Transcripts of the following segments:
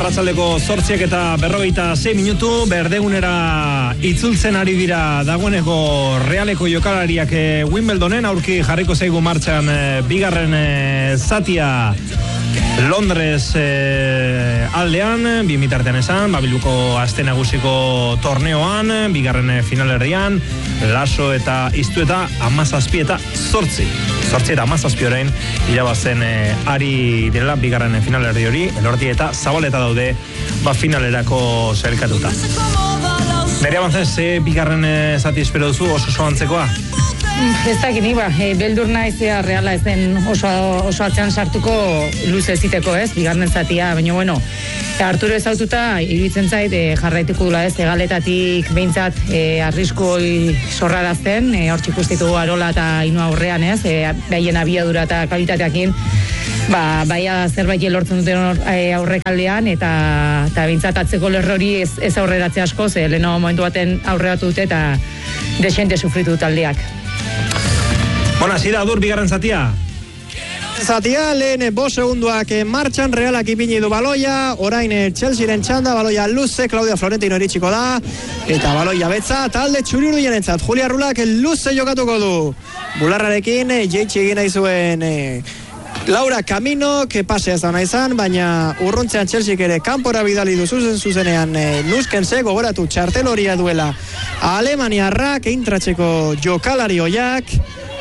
Arratsaldeko 8:46 minutu, berdegunera itzultzen ari dira dagoeneko Realeko jokalariak Wimbledonen, aurki jarriko zaigu martxan bigarren zatia Londres aldean, bi mitartean esan, Bilboko aste nagusiko torneoan, bigarren finalerdian, Laso eta Iztu eta 17 eta 8 eta 17 orain irabazen ari direla bigarren finalerdi hori, Elordi eta Zabaleta daude finalerako sailkatuta. Nere abantzez, bigarren zati espero duzu, oso antzekoa? Ez dakit, beldur naizea Reala ez den oso atzean sartuko luze eziteko, ez, bigarren zatia, baina bueno, Arturo ezaututa iruditzen zait jarraituko dula, ez, Egaletatik behintzat arrisku sorrarazten, hor txikustitu Arola eta Ainhoa aurrean, ez, behien abiadura eta kalitateakin, baia zerbait lortzen duten aurrekaldean eta behintzat atzeko lerrori ez aurreratze asko, ze leheno momentu baten aurreratu dute eta desente sufritu taldeak. Bona, zira dur bigarren zatia? Zatia, lehen 5 segunduak martxan, Realak ipini du baloia, orain Chelsearen txanda, baloia luze, Claudia Florentino iritsiko da, eta baloia betza, talde txuri-urdinen entzat, Julia Rulak luze jokatuko du. Bularrarekin, jeitsi egin nahi zuen Laura Camino, pasea ez da nahi zan, baina urruntzean Chelseak ere kanpora bidali du zuzenean Nuskense, gogoratu txartel horia duela Alemaniarrak, eintratzeko jokalari hoiak,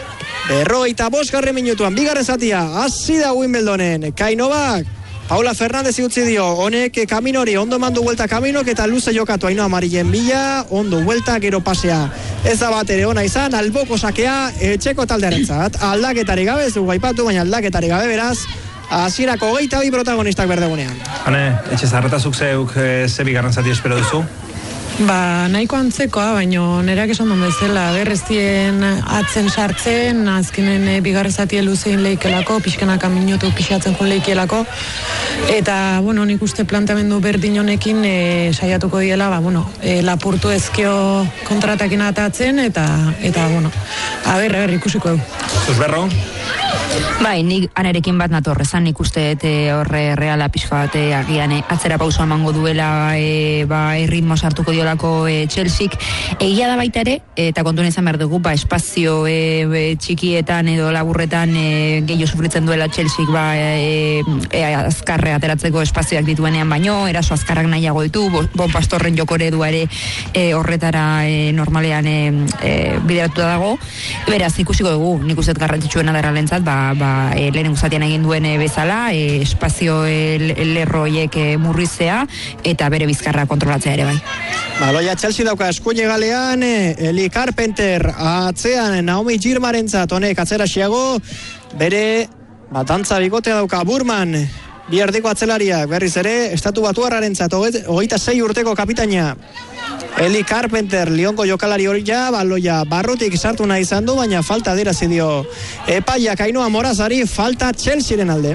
55 minutuan, bigarren zatia, hasi da Wimbledonen, Kainovak, Paula Fernandez utzi dio, honek Kaminori, ondo mandu vuelta Kaminok eta luze jokatu Ainhoa Amarillen bila, ondo vuelta, gero pasea. Ez da bat ere ona izan, alboko sakea, etxeko taldearentzat, aldaketari gabe, ez dugu aipatu, baina aldaketari gabe beraz, hasierako 22 protagonistak berdegunean. Hane, etxe zarretazuk zeuk ze bigarren zati espero duzu? Nahiko antzekoa, baino nerak esan duen bezala, berrezien atzen sartzen, azkenen bigarren zatie luzein leikelako, pixkanaka minutu pixatzen jun leikelako, eta, nik uste planteamendu berdin honekin saiatuko diela, lapurtu ezkio kontratakin atatzen, eta aber, ikusiko du. Zuzberro? Bai, nik anerekin bat natorrezan, nik uste horre Reala pixka bat agian atzera pauso emango duela erritmo sartuko diolako Chelseak. Egia da baita ere, eta kontuen izan behar dugu, espazio txikietan edo laburretan gehiago sufritzen duela Chelseak azkarre ateratzeko espazioak dituenean baino, eraso azkarrak nahiago ditu, Bon Pastorren jokore duare horretara normalean bideratuta dago. Beraz, ikusiko dugu, nik uste garrantzitsuena da Realentzat, lehen guztatian egin duen bezala, espazio lerroiek murrizea eta bere bizkarra kontrolatzea ere bai. Baloia Chelsea dauka eskuine galean, Eli Carpenter atzean, Naomi Girmarentzat, honek atzera xiago, bere dantza bikotea dauka Burman, bi erdiko atzelariak, berriz ere, estatu batuarrarentzat, 26 urteko kapitaina, Eli Carpenter, Lionko jokalari hori baloia barrutik sartu nahi izan du, baina falta adirazi dio epaiak Ainhoa Morazari, falta Chelsearen alde.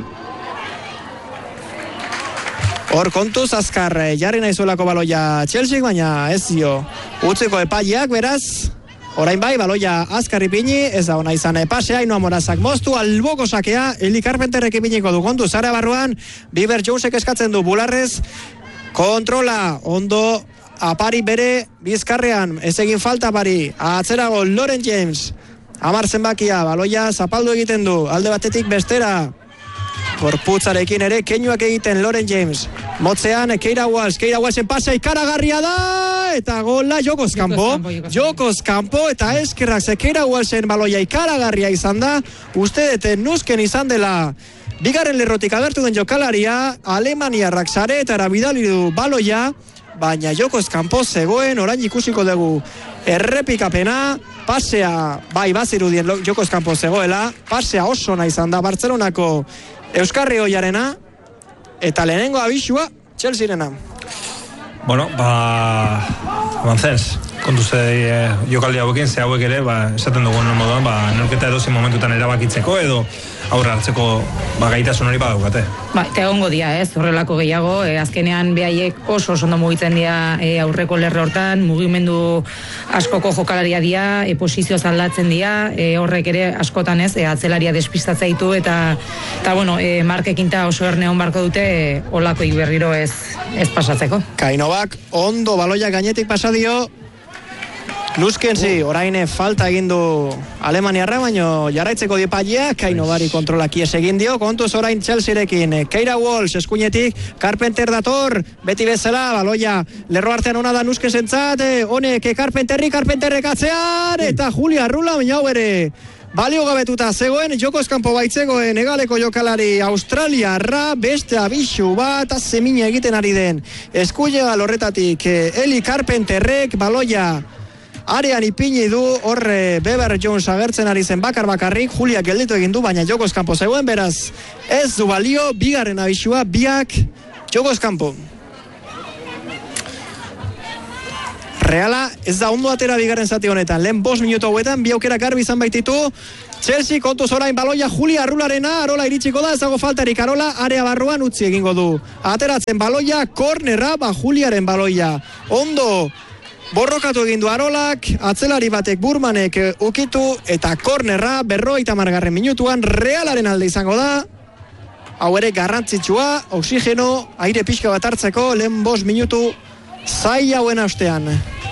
Hor kontuz azkar jarri nahi zuelako baloia Chelsea, baina ez dio utziko epaiak, beraz, orain bai, baloia azkar ipini, ez da ona izan pasea, Ainhoa Morazak moztu, alboko sakea, Eli Carpenterrek ipiniko du kontuz, zara barruan, Bieber Jonesek eskatzen du Bularrez, kontrola, ondo, apari bere bizkarrean, ez egin falta apari, atzerago Lauren James, 10 zenbakia, baloia zapaldu egiten du, alde batetik bestera, gorputzarekin ere, keinuak egiten Lauren James, motzean Keira Wallsen pasea ikaragarria da, eta gola Jokoz kanpo, eta eskerrak ze Keira Wallsen baloia ikaragarria izan da, uste dute Nusken izan dela, bigarren lerrotik agertu den jokalaria, Alemaniarrak sareetara bidali du baloia, baina Jokoz kanpo zegoen, orain ikusiko dugu errepikapena, pasea, bazirudien Jokoz kanpo zegoela, pasea oso nahi izan da Bartzelonako Euskarri Oiarena, eta lehenengo abisua Chelsearena. Bueno, abantzez, kontuzte jokaldi hauekin, ze hauek ere, esaten dugun moduan, norketa edozein momentutan erabakitzeko, edo aurra hartzeko gaitasun hori badaukate. Eta egongo dia, horrelako gehiago, azkenean behaiek oso ondo mugitzen dira aurreko lerro hortan, mugimendu askoko jokalaria dira, posizio aldatzen dira, horrek ere askotan atzelaria despistatzea ditu, eta bueno, markekinta oso erneon barko dute, olako berriro ez pasatzeko. Kainovak ondo baloia gainetik pasadio, Luskensi, orain falta egin du Alemaniarra, baino jarraitzeko diepaileak, Kainovari kontrolak ies egin dio, kontuz orain Chelsearekin, Keira Walsh eskuinetik, Carpenter dator, beti bezala, baloia lerro artean ona da Luskensentzat, honek Carpenterrek atzean, eta Julia Rula, baina hau ere balio gabetuta zegoen, jokoz kanpo baitzegoen egaleko jokalari Australiarra, beste abisu bat, azemina egiten ari den, eskuilegal horretatik, Eli Carpenterrek baloia arean ipini du, horre Beber Jones agertzen ari zen bakarrik, Julia gelditu egin du, baina jokoz kanpo zegoen, beraz ez du balio, bigarren abisua, biak jokoz kanpo. Reala ez da ondo atera bigarren zati honetan, lehen 5 minutu hauetan, bi aukera garbi izan baititu, Chelsea kontuz orain baloia Julia Arrularena, Arola iritsiko da, ezago faltarik Arola, area barruan utzi egingo du. Ateratzen baloia, kornerra, Juliaren baloia. Ondo borrokatu egin du Arolak, atzelari batek Burmanek ukitu, eta kornerra 50. minutuan Realaren alde izango da. Hau ere garrantzitsua, oxigeno, aire pixka bat hartzeko, lehen 5 minutu zai hauen ostean.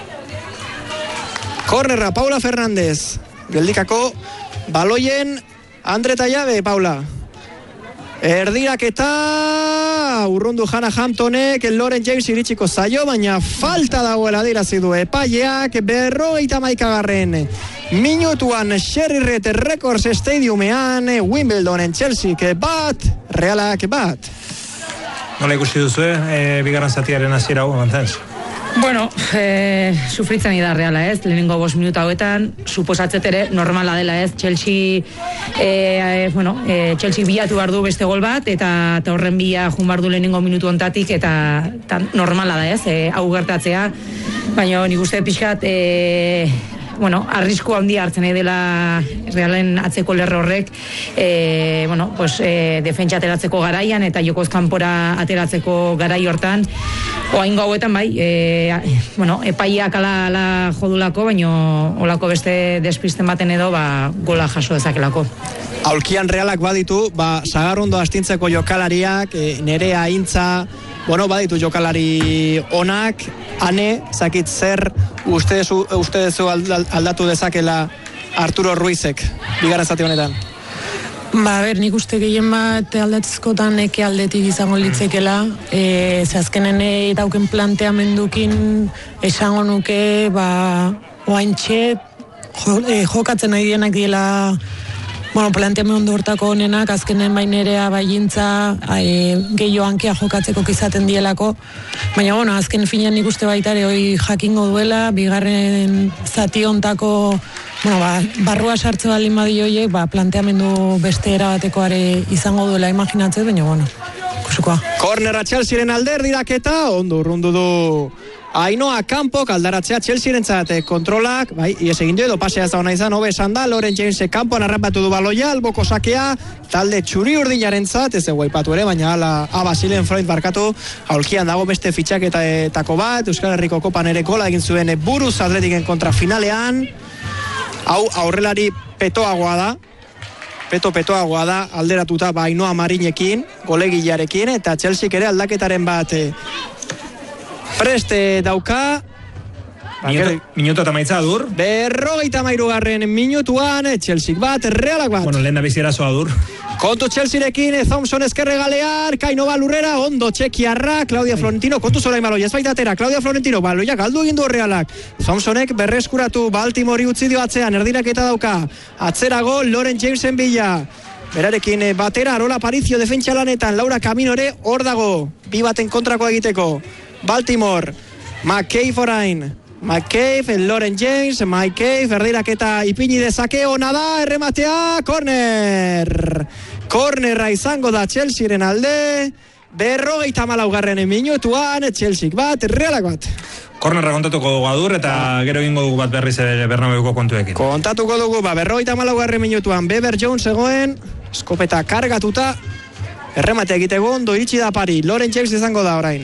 Kornerra Paula Fernandez, geldikako baloien Andre Tallabe, Paula. Erdirak eta urrundu Hannah Hamptonek, Lauren James iritsiko zaio, baina falta dagoela dirazi du epaileak, 51. minutuan Sherry Red Records Stadiumean, Wimbledonen Chelsea bat, Realak bat. Nola ikusi duzu, bigarren zatiaren hasiera hau, Mantzens? Bueno, sufritzen da Reala, lehenengo 5 minutu hauetan, suposatzet ere normala dela, Chelsea Chelsea bilatu behar du beste gol bat, eta horren bila jun behar du lehenengo minutu ontatik, eta normala da, hau gertatzea, baina nik uste pixkat, arrisku handia hartzen dela Realen atzeko lerro horrek, defentsa ateratzeko garaian eta jokoz kanpora ateratzeko garai hortan, oaingo hauetan bai, epaiak ala jodulako, baino olako beste despisten baten edo gola jaso dezakelako. Aulkian Realak baditu, Sagarrondo astintzeko jokalariak, Nerea Intza, baditu jokalari onak, ane, zakit zer ustedezu aldatu dezakela Arturo Ruizek, bigarren zati honetan. Nik uste gehien bat aldatzkotan eke aldetik izango litzekela, azkenen dauken planteamendukin esango nuke, oaintxe jokatzen nahi dienak diela, planteamendu hortako honenak, azkenen Nerea Baigintza gehiago hankea jokatzeko izaten dielako, baina azken finean nik uste baitare hoi jakingo duela, bigarren zati hontako barrua sartze baldin badi horiek, planteamendu beste erabatekoare izango duela imaginatzen, baina ikusukoa. Kornerra Chelsearen alde erdiraketa, ondo urrundu du Ainoa Kampok aldaratzea Chelsearentzat kontrolak, ies egin dio edo pasea ez da ona izan, hobe esan da, Lauren James kanpoan arrapatu du baloia, alboko sakea, talde txuri urdinarentzat, ez dugu aipatu ere, baina Basilen Freund barkatu, aulkian dago beste fitxaketatako bat, Euskal Herriko Kopan ere gola egin zuen Buruz Atletiken kontra finalean, hau aurrelari petoagoa da, alderatuta Ainoa Marinekin, golegilearekin, eta Chelsea ere aldaketaren bat preste dauka. Minutu eta maitza adur. 53. minutuan, Chelsea bat, Realak bat. Lehen da biziera zoa adur. Kontu Chelsearekin, Thompson ezkerre galean, Kainova lurrera, ondo txekiarra, Claudia Florentino, kontu zorain baloia, ez baita atera, Claudia Florentino, baloia galdu egin du Realak. Thompsonek berreskuratu, Baltimore utzi dio atzean, erdiraketa dauka, atzerago, Lauren Jamesen bila. Berarekin batera, Arola Aparicio defentsa lanetan, Laura Camino ere, hor dago, bi baten kontrako egiteko. Baltimore, McCabe orain, McCabe, Lauren James, McCabe, erdiraketa ipini dezake, ona da, errematea, kornerra izango da Chelsearen alde, 54. minutuan, Chelsea bat, Realak bat. Kornerra kontatuko dugu adur, eta gero egingo dugu bat berriz Bernabeuko kontuekin. Kontatuko dugu, 54. minutuan, Beber Jones egoen, eskopeta kargatuta, erremate egiteko ondo iritsi da pari, Loren James izango da orain.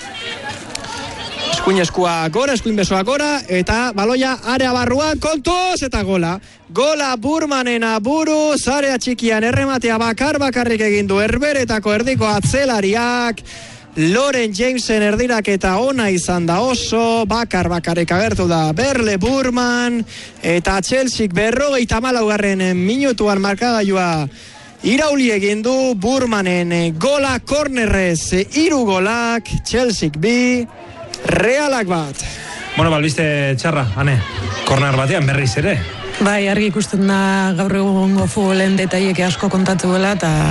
Eskuin eskua gora, eskuin besoa gora, eta baloia area barruan, kontuz, eta gola. Gola Burmanen aburu, zarea txikian errematea bakarrik egin du Herberetako erdiko atzelariak, Loren Jamesen erdiraketa ona izan da oso, bakarrik agertu da Berle Burman, eta Chelsea 54. minutuan markagailua irauli egin du Burmanen gola, kornerrez 3 golak, Chelsea bi, Realak bat. Bueno, balbiste txarra, ane, korner batean berriz ere. Bai, argi ikusten da gaur egungo futbolen detaiek asko kontatu dela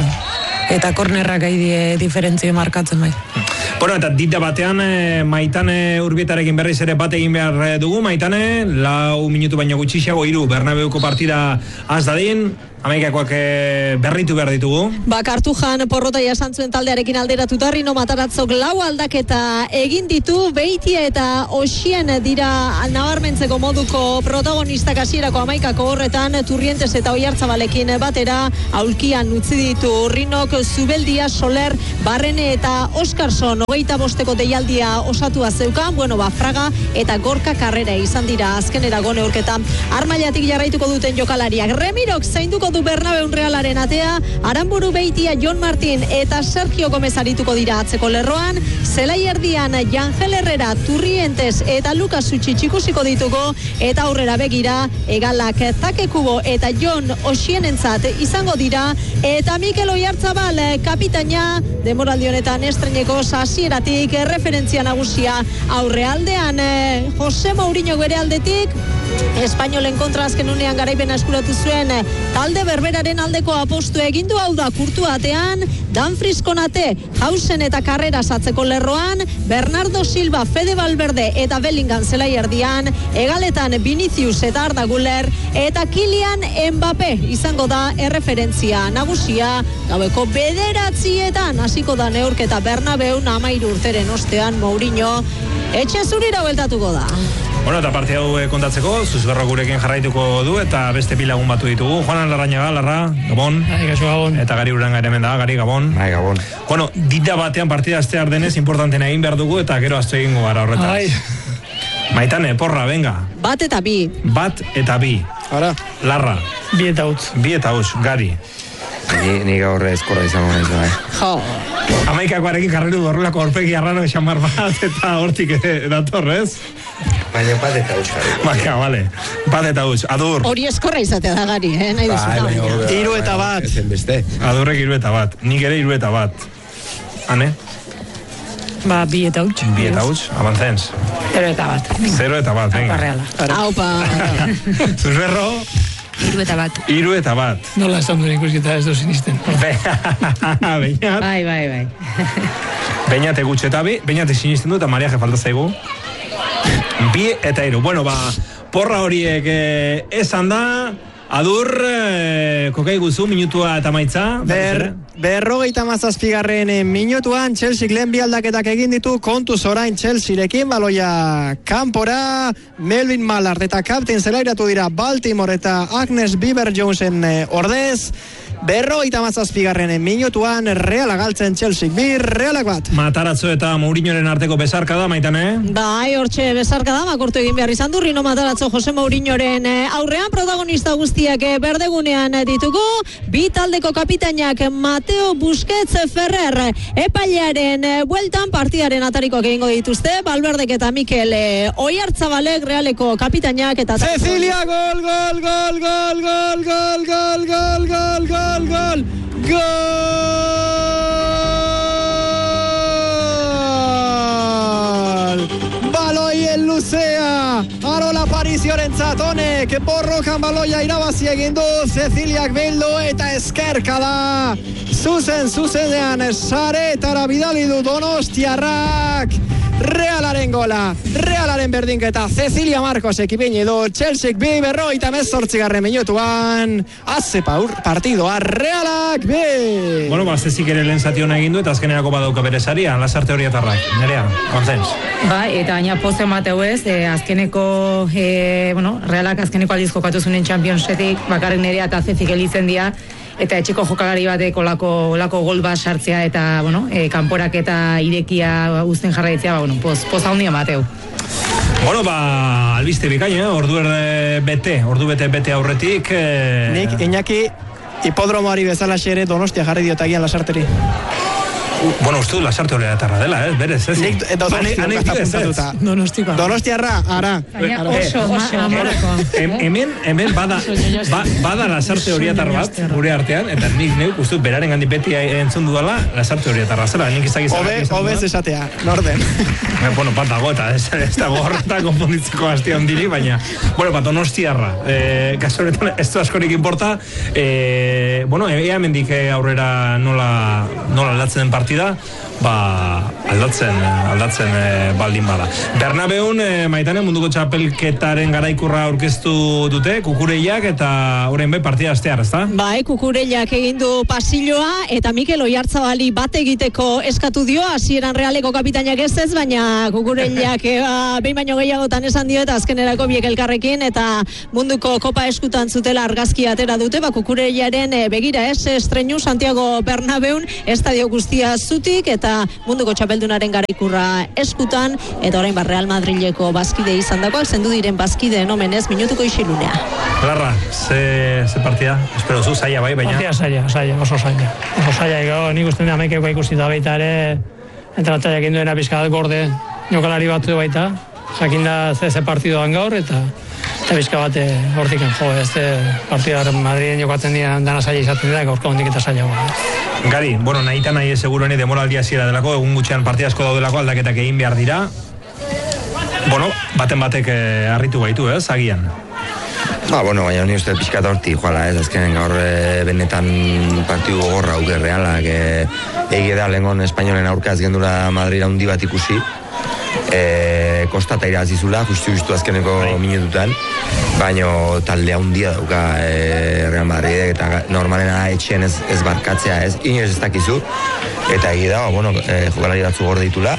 eta kornerrak gaidi diferentzia markatzen bai. Bueno, eta dita batean Maitane Urbietarekin berriz ere bat egin behar dugu. Maitane, 4 minutu baino gutxiago 3 Bernabeuko partida az dadin, Amerikakoak berritu behar ditugu. Kartujan porrota jasan zuen taldearekin alderatuta, Rino Mataratzok 4 aldaketa egin ditu, Beitia eta Oxien dira nabarmentzeko moduko protagonistak hasierako 11 horretan, Turrientes eta Oiartzabalekin batera aulkian utzi ditu Rinok, Zubeldia, Soler, Barrene eta Oskarson 25 deialdia osatua zeukan, Fraga eta Gorka Karrera izan dira azkenerago neurketa. Armailatik jarraituko duten jokalariak, Remirok zainduko du Bernabeun Realaren atea, Aramburu, Beitia, Jon Martin eta Sergio Gomez arituko dira atzeko lerroan, zelai erdian Jangel Herrera, Turrientes eta Lukas Suchich ikusiko dituko, eta aurrera begira Egalak, Takekubo eta Jon Oxienentzat izango dira, eta Mikel Oiartzabal kapitaina demoraldi honetan estreneko hasieratik referentzia nagusia aurrealdean, Jose Mourinho bere aldetik Espainolen kontra azken unean garaipena eskuratu zuen talde berberaren aldeko apostu egindu, hau da Kurtua atean, Danfries Konate, Hausen eta Karrera satzeko lerroan, Bernardo Silva, Fede Valverde eta Bellingham zelai erdian, Egaletan Vinicius eta Arda Güler, eta Kylian Mbappé izango da erreferentzia nagusia, gaueko 9:00 hasiko da neurketa Bernabeun 13 urteren ostean Mourinho etxe zurira bueltatuko da. Bueno, eta parte hau kontatzeko, Zuzberro gurekin jarraituko du, eta beste bilagun batu ditugu. Juanan Larrañaga, Larra, Gabon. Gabon. Eta Gari Uranga ere hemen da, Gari, Gabon. Gabon. Bueno, dita batean partida astear denez, importantena egin behar dugu, eta gero azte egingo gara horretaz. Maitane, porra, venga. Bat eta bi. Bat eta bi. Ara. Larra. Bi eta huts. Bi eta huts, Gari. Ni gaur eskorra izango naiz, bai. Jo. Amaikakoarekin jarreru horrelako horpegi arrano esamar bat, eta hortik datorrez. Baina bat eta huts jarri. Baka, vale. Bat eta huts. Adur. Hori eskorra izatea da, Gari, nahi duzuna. 3 eta bat. Ezen beste. Adurrek 3 eta bat. Nik ere 3 eta bat. Ane? Bi eta huts. Bi eta huts, avantzens. 0 eta bat. 0 eta bat, venga. Aupa. Zuzberro. 3 eta bat. 3 eta bat. Nola esan duen ikusketa ez sinisten. Beñat. Bai. Beñate gutxe eta bi. Beñate sinisten du eta Mariaje falta zaigu. 2 eta 3. Bueno, porra horiek esan da. Adur, kokai guzu, minutua eta maitza. 57. minutuan Chelsea lehen bi aldaketak egin ditu, kontuz orain Chelsearekin, baloia kanpora, Melvin Mallard eta kaptein zelairatu dira Baltimore eta Agnes Bieber-Jonesen ordez. 57. minutuan Reala galtzen Chelsea 2, Realak bat. Matarazzo eta Mourinhoren arteko besarka da, Maitane? Bai, hortxe besarka da, makortu egin behar izan du, Rino Matarazzo Jose Mourinhoren aurrean, protagonista guztiak berdegunean ditugu, bi taldeko kapitainak Mateo Busquets, Ferrer, epailearen bueltan partidaren atarikoak egingo dituzte, Valverdek eta Mikel Oiartzabalek, Realeko kapitainak eta... Cecilia, gol! Baloien luzea, Arola Pariziorentzat honek, borrokan baloia irabazi egin du, Ceciliak bildu eta eskerka da. Zuzenean saretara bidali du Donostiarrak. Realaren gola, Realaren berdinketa, Cecilia Marcos ekipini du, Chelsea 58. minutuan, haze partidoa, Realak bi. Bueno, Zezik ere lehen zati hona egin du, eta azkenerako badauka bere saria, lasarte horietarrak. Nerea, konzens. Eta baina pozen bateu ez, azkeneko, Realak azkeneko aldiz jokatu zunen Championsetik, bakarrik Nerea eta Zezik elitzen dira, eta etxeko jokalari batek olako gol bat sartzea eta, bueno, kanporak eta irekia uzten jarraitzea, bueno, poza handia bateu. Bueno, albiste bikaina, ordu bete aurretik. Nik, Iñaki, hipodromoari bezala xere Donostia jarri diotagian Lasarteri. Bueno, uste du Lasarte Oriatarra dela, berez, ez? Nik Donostiarra, ara. Oso. Hemen bada Lasarte Oriatar bat, gure artean, eta nik neuk uste beraren gandik beti entzun dudala Lasarte Oriatarra zela, nik izak Obez esatea, norden. Bueno, bat dago, eta ez dago horretan konponditzeko hastia ondiri, baina, bueno, Donostiarra. Kaso honetan, ez du askorik importa, bueno, ea mendik aurrera nola aldatzen den partida, aldatzen baldin bada. Bernabeun, Maitane, munduko txapelketaren garaikurra aurkeztu dute, Kukureiak, eta orain bai partida hastear, ezta? Bai, Kukureiak egin du pasilloa, eta Mikel Oiartzabali bat egiteko eskatu dio, hasieran Realeko kapitainak ez, baina Kukureiak behin baino gehiagotan esan dio, eta azkenerako biek elkarrekin, eta munduko kopa eskutan zutela argazki atera dute, Kukureiaren begira estrenu Santiago Bernabeun, estadio guztia zutik, eta munduko txapeldunaren garaikurra eskutan, eta orain Real Madrileko bazkide izan dagoak, zendu diren bazkideen omenez minutuko isilunea. Larra, ze partida? Espero zu, zaila bai, baina? Partida zaila, oso zaila. Nik uste amaikeko ikusita baita ere, entrenatariak induena pizkadat gorde, jokalari batu baita, jakinda ze partidoan gaur, eta bizka bat hortiken partida Madriden jokatzen dira dana zaila izaten dira, gaurko hondik eta zaila. Gari, bueno, nahi segurueni demoraldia ziera delako, egun gutxean partida asko daudelako aldaketak egin behar dira. Bueno, batek harritu gaitu, agian. Bueno, baina ni uste pixkat horti, joala, azkenen gaur benetan partidu gogorra auke Realak, egi da lengon espainolen aurkaz gendura Madrira hundi bat ikusi, kostata irazizula, justu azkeneko minututan, baino taldea hundia dauka Real Madrid, eta normalena etxean ez barkatzea, inoiz ez dakizu, eta egi da, bueno, jokalari batzu gorde ditula,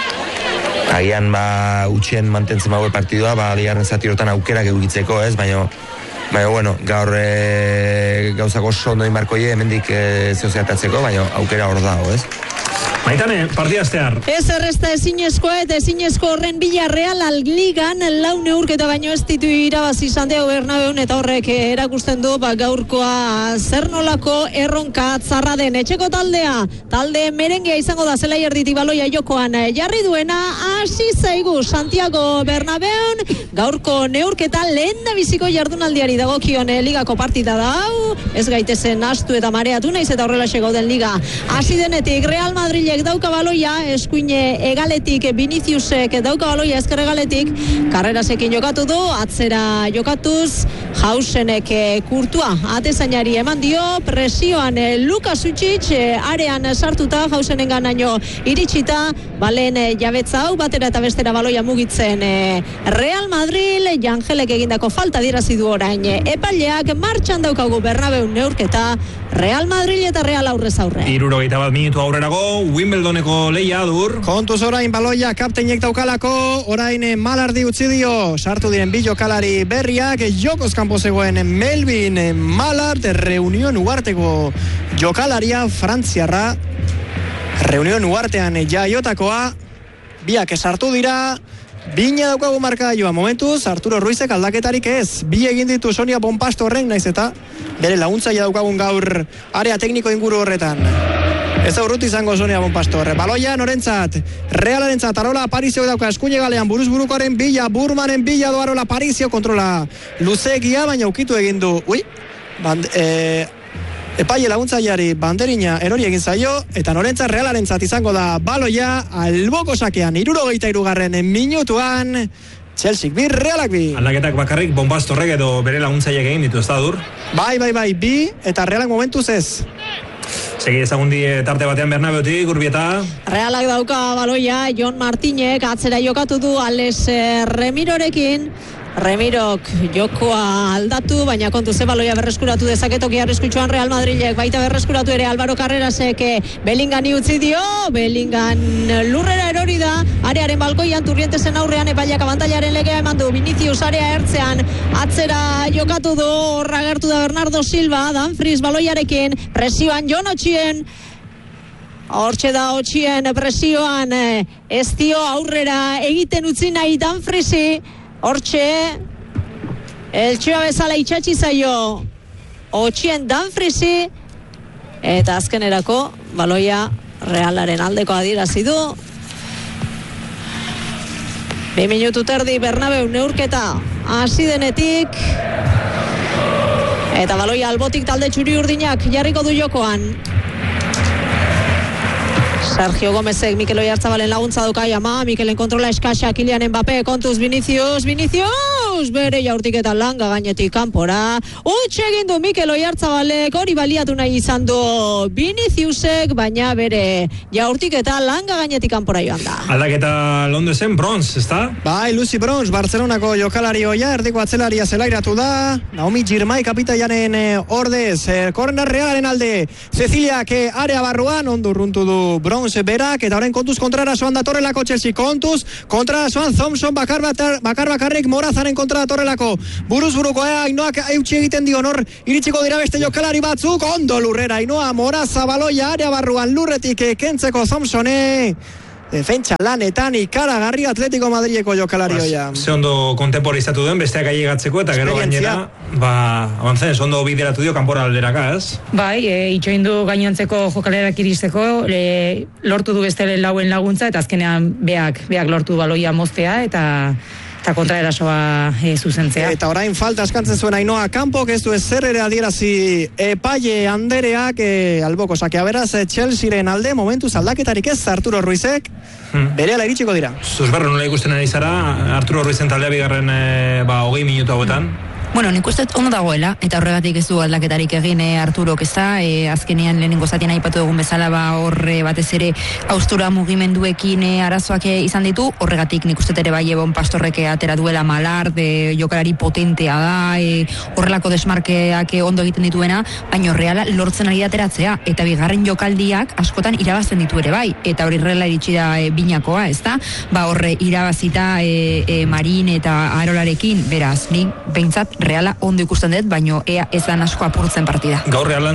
agian utxien mantentzen maue partidua, bigarren zatirotan aukerak egugitzeko, baina bueno, gaur gauzako oso ondo inbarkoie, hemendik zeozeatatzeko, baina aukera hor dago, Maitane, partida hastear. Ez erresta ezinezkoa eta ezinezko horren bila Real Ligan lau neurketa baino ez ditu irabazi Santiago Bernabeun, eta horrek erakusten du gaurkoa zer nolako erronka tzarra den. Etxeko talde merengea izango da zelai erditik baloia jokoan jarri duena, hasi zaigu Santiago Bernabeun, gaurko neurketa lehen da biziko jardunaldiari dagokion ligako partida da hau, ez gaitezen astu eta mareatu naiz eta horrela gauden liga. Hasi denetik Real Madrid dauka baloia, eskuine egaletik Viniciusek dauka baloia ezker egaletik, Carrerasekin jokatu du, atzera jokatuz Hausenek kurtua atezainari eman dio, presioan Lukas Učić arean sartuta, Hausenen ganaino iritsita, balen jabetza hau batera eta bestera baloia mugitzen Real Madrid, Jangelek egindako falta dirazi du orain epaileak, martxan daukagu Bernabeun neurketa, Real Madrid eta Real aurrez aurre. 71 minutu aurrerago, Wimbledoneko leia dur. Kontuz orain baloia kapteinek daukalako, orain Malardi utzi dio, sartu diren bi jokalari berriak, jokoz kanpo zegoen Melvin Malard, Reunion Uarteko jokalaria frantziarra, Reunion Uartean jaiotakoa, biak sartu dira, bina daukagu markaioa momentuz, Arturo Ruizek aldaketarik ez, bi egin ditu Sonia Bonpasto horren, naiz eta bere laguntzaia daukagun gaur area tekniko inguru horretan. Ez aurrut izango Sonia Bonpastor. Baloia norentzat, Realarentzat, Arola Aparicio dauka eskuine galean, buruz-burukoaren bila, Burmanen bila do Arola Aparicio kontrola luzegia, baina ukitu egin du. Epaile laguntzaileari banderina erori egin zaio, eta norentzat Realarentzat izango da baloia, alboko sakean, 73. minutuan, Chelsea bi, Realak bi. Aldaketak bakarrik Bonpastorrek edo bere laguntzaileak egin ditu, ez da dur? Bai, bi, eta Realak momentuz ez. Segi ezagundi tarte batean Bernabeotik, Urbieta. Realak dauka baloia, Jon Martinek atzera jokatu du Alex Remirorekin. Remirok jokoa aldatu, baina kontu ze baloia berreskuratu dezaketoki arriskutsuan Real Madrilek, baita berreskuratu ere Álvaro Carrerasek Bellingani utzi dio, Bellingan lurrera erori da, arearen balkoian Turrientesen aurrean epaiak abantailaren legea eman du. Vinicius area ertzean, atzera jokatu du, horra agertu da Bernardo Silva, Danfries baloiarekin, presioan Jon Otxien, hortxe da Otxien presioan, ez dio aurrera egiten utzi nahi Danfriesi, hortxe, eltxoa bezala itxatxi zaio Otxien Danfriesi, eta azkenerako baloia Realaren aldeko adierazi du. 2 minutu terdi Bernabeu neurketa hasi denetik, eta baloia albotik talde txuri urdinak jarriko du jokoan. Sergio Gomezek Mikel Oyarzabalen laguntza duka ama, Mikelen kontrola eskasa, Kylian Mbappé, kontuz Vinicius, bere jaurtiketan langa gainetik kanpora, utxe egin du Mikel Oyarzabalek, hori baliatu nahi izan du Viniciusek, baina bere jaurtiketan langa gainetik kanpora joan da. Aldaketa Londresen, Bronz, ezta? Bai, Lucy Bronz, Barcelonako jokalari oia, erdiko atzelaria zelairatu da, Naomi Girmay kapitaianen ordez, korner Realaren alde, Ceciliak area barruan, ondo urruntu du Bronz berak, eta orain kontuz kontrarasoan datorrelako Chelsea, kontuz, kontrarasoan Thompson bakarrik Morazaren kontra datorrelako, buruz buruko Ainoak eutxi egiten dio, nor iritsiko dira beste jokalari batzuk, ondo lurrera Ainoa, Moraza baloia area barruan lurretik kentzeko Thompsone, defentsa lanetan ikaragarri Atletico Madrileko jokalarioia. Ze ondo kontemporizatu duen, besteak ailegatzeko, eta gero gainera, abantzen, ondo bideratu dio kanpora alderaka, ez? Bai, itxoin du gainontzeko jokalerak iristeko, lortu du beste lauen laguntza, eta azkenean beak lortu baloia moztea, eta kontraerasoa zuzentzea. Eta orain falta askantzen zuen Ainoa kanpok, ez du ezer ere adierazi epaile andereak, alboko sakea beraz, Chelsearen alde, momentuz aldaketarik ez Arturo Ruizek, berehala iritsiko dira. Zuzberro nola ikusten ari zara, Arturo Ruizen taldea bigarren 20 minutu hauetan? Bueno, nik uste ondo dagoela, eta horregatik ez du aldaketarik egin Arturok, ez da, azkenean lehenengo zatien aipatu egun bezala, horre batez ere haustura mugimenduekin arazoak izan ditu, horregatik nik uste ere bai Ebon Pastorrek atera duela Malard, jokalari potentea da, horrelako desmarkeak ondo egiten dituena, baina Reala lortzen ari ateratzea, eta bigarren jokaldiak askotan irabazten ditu ere bai, eta hori Reala iritsi da binakoa, ez da, horre irabazita Marin eta Arolarekin, beraz, nik behintzat Reala ondo ikusten dut, baino ea ezan asko apurtzen partida. Gaur Real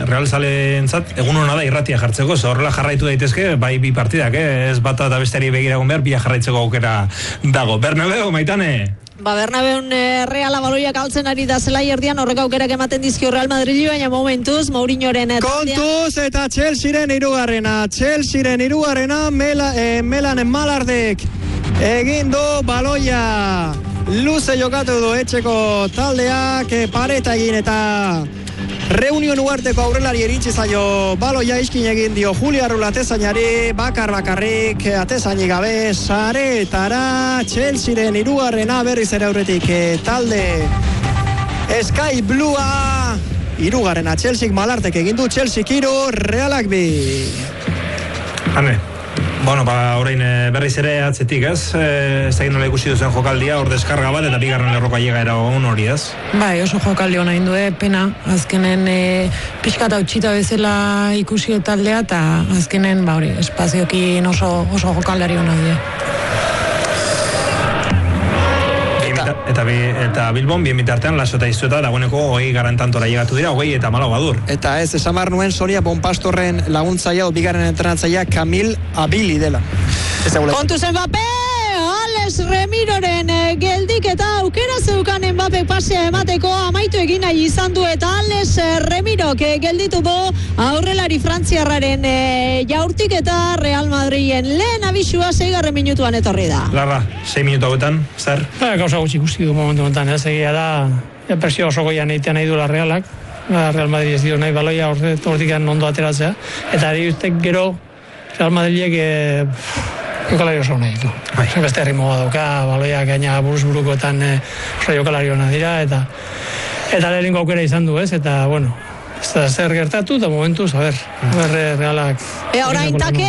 zalentzat egun hona da irratia jartzeko, horrela jarraitu daitezke, bai bi partidak, ez bata eta besteari begiragun behar, bia jarraitzeko aukera dago. Bernabeu, Maitane? Bernabeun Reala baloiak altzen ari da zelai erdian, horrek aukerak ematen dizkio Real Madridi, baina momentuz, Mourinhoren kontuz eta Chelsearen irugarrena, Melan Malardek egin du baloia luze jokatu du etxeko taldeak, pareta egin eta Reunion Uarteko aurrelari eritzi zaio baloia iskin egin dio Julio Arrula atezainari, bakarrik atezainik gabe saretara, Chelsearen irugarrena berriz ere aurretik talde Sky Bluea, irugarrena Chelsea Malartek egin du, Chelsea kiru, Realak bi. Hane. Bueno, orain berriz ere atzetik, ez? Ez da nola ikusi duzen jokaldia, hor deskarga bat, eta bigarren lerroka llega era hori, ez? Bai, oso jokaldi hona indue, pena, azkenen pixkata utxita bezala ikusi taldea, eta azkenen, hori, espaziokin oso jokaldari hona die. Eta Bilbon, bien bitartean, Laso eta Izueta, dagoeneko 20 garantantora llegatu dira, 20 eta 4 badur. Eta ez, esan behar nuen Soria Bonpastorren laguntzaia, bigarren entrenatzaia, Kamil Abili dela. Kontuz Mbappé, Alex Remiroren geldik eta aukera zeukan Mbappé pasea emateko, amaitu egin nahi izan du, eta Alex Remirok gelditu du aurrelari frantziarraren jaurtik, eta Real Madriden lehen abisua 6. minutuan etorri da. Larra, 6 minutu hauetan, zer? Gauza gutxi ikusi du momentu honetan, egia da, presio oso goian egitean nahi duela Realak, Real Madrid ez dio nahi baloia hortik ondo ateratzea, eta ari ustek gero Real Madridek jokalari oso nahi ditu. Beste erritmo bat dauka, baloiak gaina buruz-burukoetan oso jokalari hona dira, eta lehenengo aukera izan du, ez? Eta, bueno, ez da zer gertatu, eta momentuz, Realak... Orain take,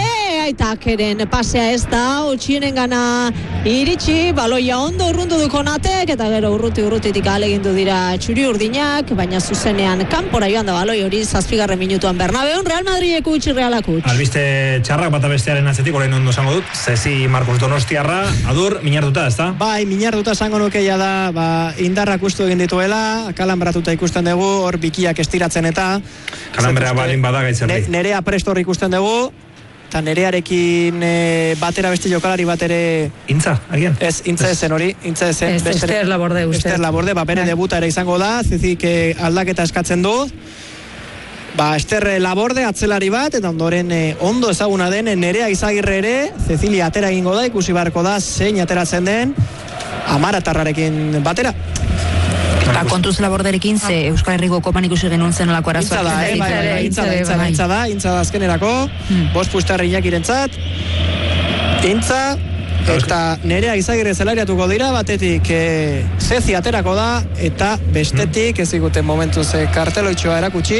Itakeren pasea ez da, Otxienen gana iritsi, baloia ondo urrundu du Konatek, eta gero urrutitik alegindu dira txuri urdinak, baina zuzenean kanpora joan da baloi hori 7. minutuan Bernabeun, Real Madridek utzi Realak utzi. Albiste txarrak bata bestearen atzetik, orain ondo esango dut, Zezi Marcos Donostiarra, adur, minarduta, ez da? Bai, minarduta esango nukeia da, indarrak ustu egin dituela, kalambratuta ikusten dugu, hor bikiak estiratzen eta kalambrea balin bada gaitzerri. Nerea prestor ikusten dugu, eta nerearekin batera beste jokalari bat ere... Intza, agian? Ez, Intza ezen hori, Intza ezen. Ester Laborde, uste. Ester Laborde, bere debuta ere izango da, Zezik aldaketa eskatzen du. Ester Laborde atzelari bat, eta ondoren ondo ezaguna den Nerea Izagirre ere, Cecilia atera egingo da, ikusi barko da, zein ateratzen den, Amaratarrarekin batera. Kontuz Laborderekin, ze Euskal Herriko kopan ikusi genuen zen olako arazoa. Intza da azkenerako, 5 pustarri Inakirentzat, Intza, eta Nerea Izagirre zelariatuko dira, batetik Zezi aterako da, eta bestetik, ez ikuten momentuz karteloitxoa erakutsi,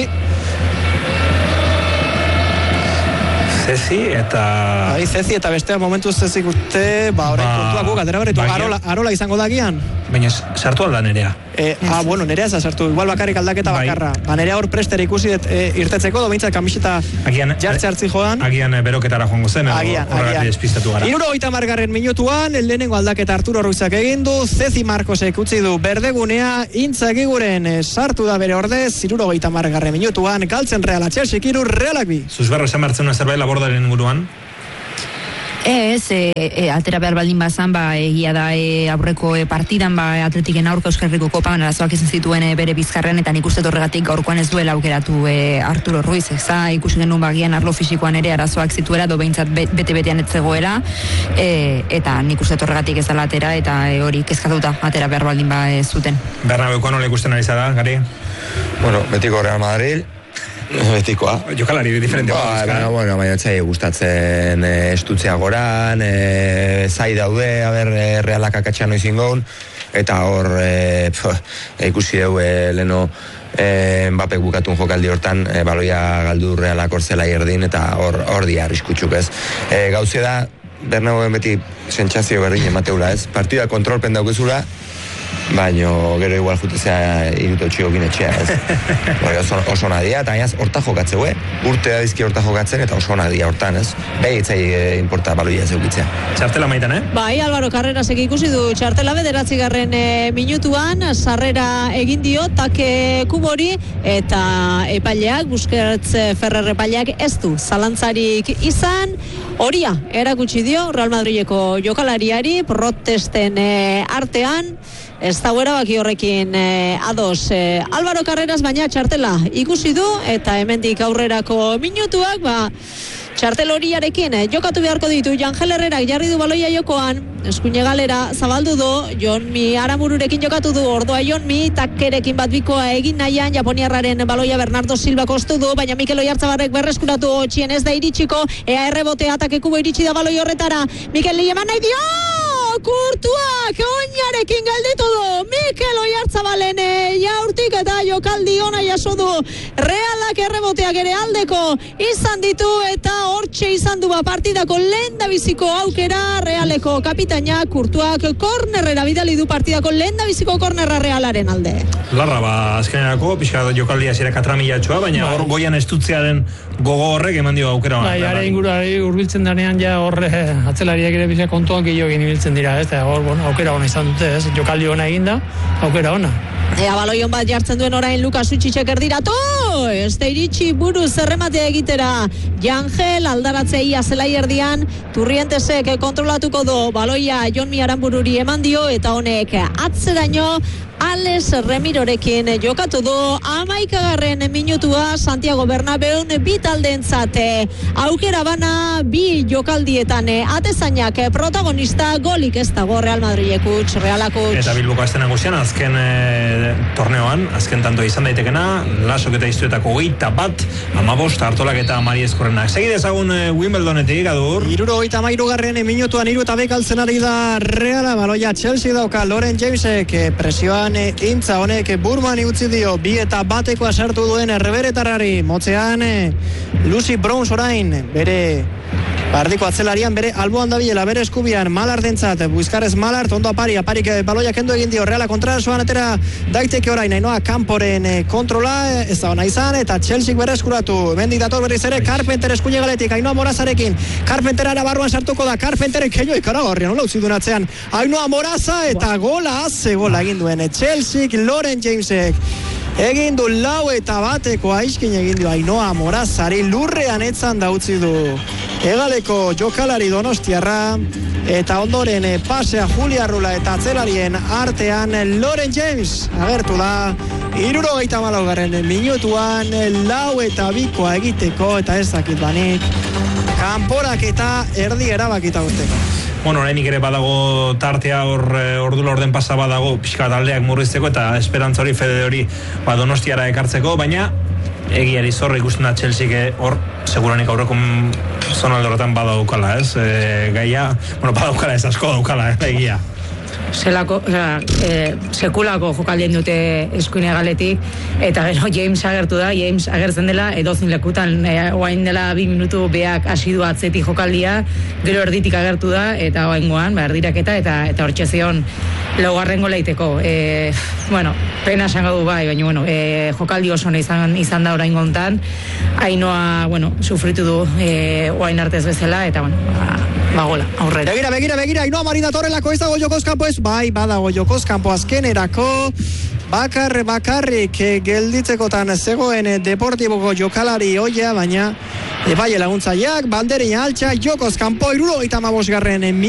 Zezi eta beste momentuz Zezi gute, orain kontuak guk atera berritu, Arola izango da gian. Baina sartu alda Nerea. Bueno, Nerea ez sartu, igual bakarrik aldaketa bakarra. Nerea hor prester ikusi irtetzeko, domintzat kamiseta jartze hartzi joan. Agian beroketara joango zen, horregatik despistatu gara. 70. minutuan, lehenengo aldaketa Arturo Ruizak egin du, Zezi Marcosek utzi du berdegunea, Intza Egiguren sartu da bere ordez, 70. minutuan, galtzen Reala Chelsea 3, Realak 2. Zuzberro esan bertzen zerbait Labordaren inguruan? Ez, altera behar baldin bazan, egia da aurreko partidan, Atletiken aurka Euskal Herriko kopan arazoak izan zituen bere bizkarren, eta nik uste horregatik gaurkoan ez duela aukeratu Arturo Ruiz, ikusi genuen bagian arlo fisikoan ere arazoak zituela, behintzat bete-betean ez zegoela, eta nik uste horregatik ez dela atera, eta hori kezkatuta atera behar baldin zuten. Bernabeukoan nola ikusten ari zara, Gari? Bueno, betiko Real Madrid, betikoa. Jokalari diferente. Baina txai gustatzen estutzea goran, zai daude, Realak akatxan noizin gaun, eta hor ikusi dugu leno Mbappek bukatun jokaldi hortan, baloia galdu Realak hor zela erdin, eta hor di arriskutsuk ez. Gauze da, Bernabeuen beti sentsazio berdin emateula ez, partida kontrolpen daukezula, baino gero igual jutezea irutotxiokin etxea, ez? Oso nadia, eta gainaz horta jokatzeu, urtea dizki horta jokatzen, eta oso nadia hortan, ez? Behitzai importa baloia zeukitzea. Txartela maitan, Bai, Álvaro Carrerasek ikusi du txartela 9. minutuan, sarrera egin dio, take kubori, eta epaileak, Busquets Ferrer epaileak ez du zalantzarik izan, horia, erakutsi dio Real Madrideko jokalariari, protesten artean, ez da erabaki horrekin ados Álvaro Carreras, baina txartela ikusi du, eta hemendik aurrerako minutuak, txartel horiarekin jokatu beharko ditu. Jangel Herrerak jarri du baloia jokoan, eskuine galera zabaldu du, Jonmi Aramururekin jokatu du, ordoa Jonmi, takerekin bat bikoa egin nahian, Japoniarraren baloia Bernardo Silva kostu du, baina Mikel Oiartzabarrek berreskuratu, Otxien ez da iritsiko, ea errebote atakekubo iritsi da baloi horretara, Mikel Lieman nahi dio! Kurtuak oinarekin gelditu du Mikel Oiartzabalen jaurtik, eta jokaldi ona jaso du Realak erreboteak ere aldeko izan ditu, eta hortxe izan du partidako lehendabiziko aukera Realeko kapitaina Kurtuak kornerrera bidali du partidako lehendabiziko kornerra Realaren alde. Larra, azkenerako pixka jokaldia zira katramilatxoa, baina hor goian estutzearen gogo horrek eman dio aukera. Are ingurari urbiltzen danean ja hor atzelariak ere pixka kontuak gehiago ibiltzen dira, ez? Hor, aukera ona izan dute, ez? Jokaldi ona eginda, aukera ona. Baloion bat jartzen duen orain Lukas Utxitzek erdiratu, ez da iritsi buruz zerrematea egitera Jangel, aldaratzei azelai erdian, Turrientesek kontrolatuko du baloia Jonmi Aranbururi eman dio, eta honek atzeraino Alex Remirorekin jokatu du 11. minutua Santiago Bernabeun bitaldeentzat aukera bana bi jokaldietan atezainak protagonista, golik ez dago Real Madridek utz, Realak utz. Eta Bilboko azten nagusian azken torneoan, azken tanto izan daitekena, Lasok eta Iztuetako 21, 15 Artolak eta Mari Eskorrenak. Segi dezagun Wimbledonetik, Adur. 73. minutuan 3 eta bekaltzen ari da Reala, baloia Chelsea dauka Loren Jamesek presioan Intza honek Burmani utzi dio, 2 eta bateko sartu duen erreberetarrari, motzean Lucy Browns orain bere Ardiko atzelarian bere alboan dabilela, bere eskubian Malardentzat, Buizkarrez Malart, ondo aparik baloia kendu egin dio, Reala kontrasoan atera daiteke orain, Ainhoa kanporen kontrola, ez da ona izan, eta Chelsea bere eskuratu, mendik dator berriz ere, Carpenter eskuine galetik, Ainhoa Morazarekin, Carpentera barruan sartuko da, Carpenterek keio ikaragarrian, nola utzi duen atzean, Ainhoa Moraza, eta gola egin duen, Chelsea, Lauren Jamesek, egin du 4-bateko aizkin egin du Ainhoa Morazari, lurrean etzan da utzi du hegaleko jokalari donostiarra, eta ondoren pasea Julia Rula eta atzelarien artean Lauren James agertu da 74. minutuan 4-2 egiteko, eta ez dakit banik kanporak eta erdi erabakita usteko. Bueno, oraindik ere badago tartea ordu laurden pasa badago pixka taldeak murrizteko eta esperantza hori Fede hori Donostiara ekartzeko, baina egiari zorra ikusten da Chelsea hor seguranik aurreko zonalde horretan badaukala, ez? Gaia, badaukala ez asko daukala, egia. Sekulako jokaldien dute eskuine galetik, eta gero James agertu da, James agertzen dela edozin lekutan, oain dela 2 minutu beak hasi du atzetik jokaldia, gero erditik agertu da, eta oaingoan, erdiraketa, eta hortxe zion laugarrengo leiteko. Pena esango du bai, baina, jokaldi oso izan da orain gontan, Ainhoa, sufritu du oain artez bezala, eta, gola, aurrera. Begira, Ainhoa Marina Torrelako ez dago jokoz kanpo ez, bai, badago jokoz kanpo azkenerako, bakarrik gelditzekotan zegoen Deportiboko jokalari oia, baina bai laguntzaileak, banderin altxa, jokoz kanpo 75.